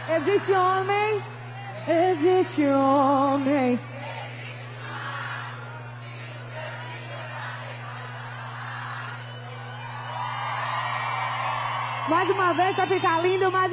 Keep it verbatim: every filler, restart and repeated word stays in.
Existe homem, existe homem. Mais uma vez pra ficar lindo, mais